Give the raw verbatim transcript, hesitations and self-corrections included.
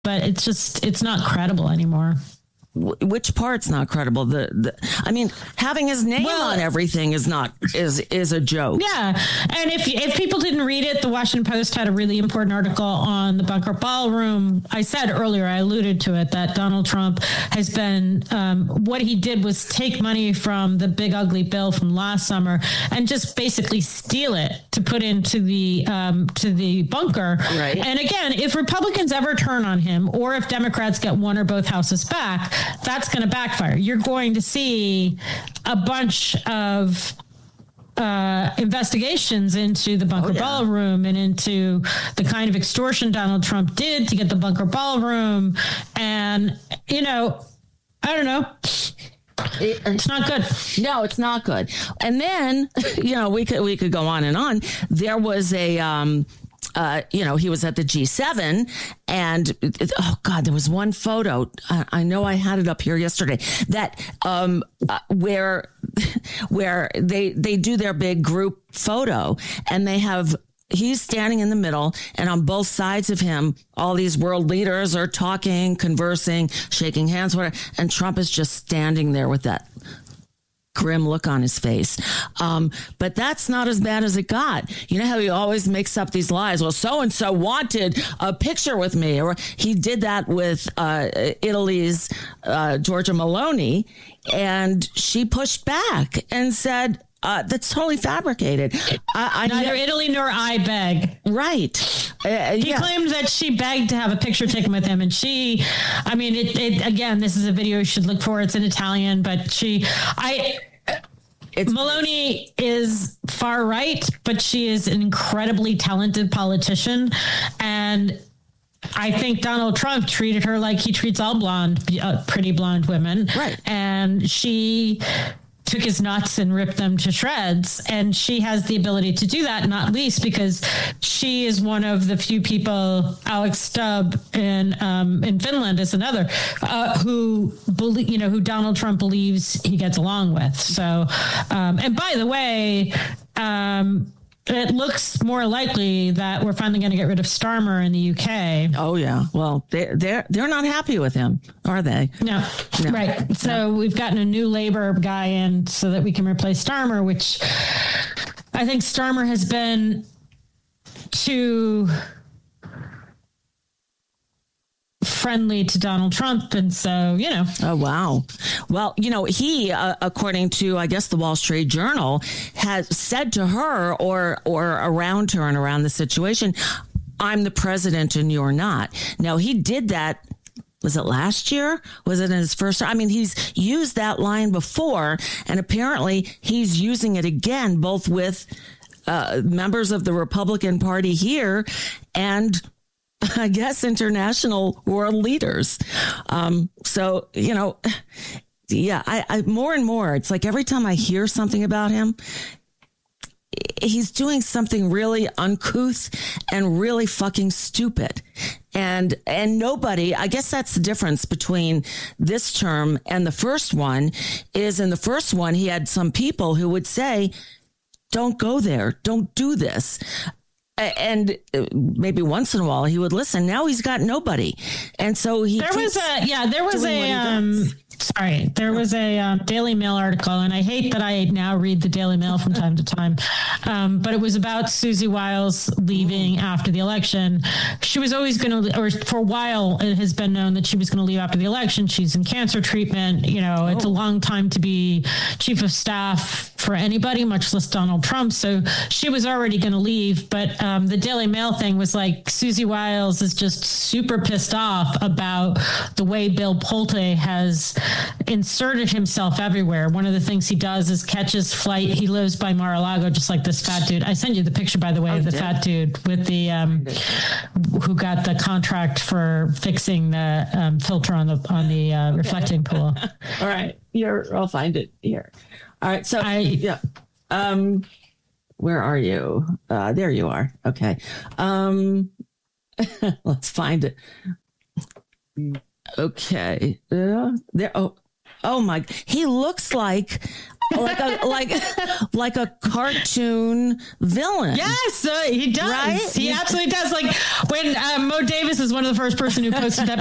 but it's just, it's not credible anymore. Which part's not credible? The, the I mean, having his name well, on everything is not is is a joke. Yeah, and if if people didn't read it, the Washington Post had a really important article on the bunker ballroom. I said earlier, I alluded to it, that Donald Trump has been um, what he did was take money from the big ugly bill from last summer and just basically steal it to put into the um, to the bunker. Right. And again, if Republicans ever turn on him, or if Democrats get one or both houses back, that's going to backfire. You're going to see a bunch of uh, investigations into the bunker oh, yeah. ballroom and into the kind of extortion Donald Trump did to get the bunker ballroom. And, you know, I don't know. It, it's not good. No, it's not good. And then, you know, we could we could go on and on. There was a um Uh, you know, he was at the G seven and, oh, God, there was one photo. I, I know I had it up here yesterday that um, uh, where where they they do their big group photo and they have he's standing in the middle and on both sides of him, all these world leaders are talking, conversing, shaking hands, whatever. And Trump is just standing there with that grim look on his face. Um, but that's not as bad as it got. You know how he always makes up these lies? Well, so-and-so wanted a picture with me. Or he did that with uh, Italy's uh, Giorgia Meloni. And she pushed back and said, uh, that's totally fabricated. I, I Neither ne- Italy nor I beg. Right. Uh, he yeah. claimed that she begged to have a picture taken with him. And she, I mean, it, it again, this is a video you should look for. It's in Italian, but she, I, it's, Meloni is far right, but she is an incredibly talented politician. And I think Donald Trump treated her like he treats all blonde, uh, pretty blonde women. Right. And she took his nuts and ripped them to shreds. And she has the ability to do that, not least because she is one of the few people, Alex Stubb in um, in Finland is another, uh, who believe, you know, who Donald Trump believes he gets along with. So, um, and by the way, um, it looks more likely that we're finally going to get rid of Starmer in the U K. Oh yeah, well they they're they're not happy with him, are they? No, no. Right. So no. We've gotten a new Labor guy in so that we can replace Starmer, which I think Starmer has been too friendly to Donald Trump. And so, you know. Oh, wow. Well, you know, he, uh, according to, I guess, the Wall Street Journal, has said to her or or around her and around the situation, I'm the president and you're not. Now, he did that. Was it last year? Was it in his first? I mean, he's used that line before, and apparently he's using it again, both with uh, members of the Republican Party here and I guess international world leaders. Um, so, you know, yeah, I, I more and more, it's like every time I hear something about him, he's doing something really uncouth and really fucking stupid. And, and nobody, I guess that's the difference between this term and the first one is in the first one, he had some people who would say, don't go there. Don't do this. And maybe once in a while he would listen. Now he's got nobody. And so he, there was a, yeah, there was a, um, sorry, there was a um, Daily Mail article, and I hate that I now read the Daily Mail from time to time. Um, but it was about Susie Wiles leaving after the election. She was always going to, or for a while, it has been known that she was going to leave after the election. She's in cancer treatment. You know, it's oh. a long time to be chief of staff for anybody, much less Donald Trump. So she was already going to leave. But um, the Daily Mail thing was like, Susie Wiles is just super pissed off about the way Bill Pulte has inserted himself everywhere. One of the things he does is catches flight. He lives by Mar-a-Lago, just like this fat dude. I sent you the picture, by the way, oh, of the fat dude with the um, who got the contract for fixing the um, filter on the on the uh, okay. reflecting pool. All right, here I'll find it here. All right, so I yeah. Um, where are you? Uh, there you are. Okay. Um, let's find it. Okay. Uh, there. Oh, oh my. He looks like like a like like a cartoon villain. Yes, uh, he does. Right? He absolutely does. Like when uh, Mo Davis is one of the first person who posted that